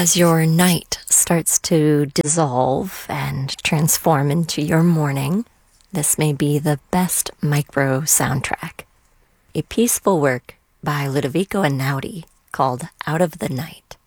As your night starts to dissolve and transform into your morning, this may be the best micro soundtrack. A peaceful work by Ludovico Einaudi called Out of the Night.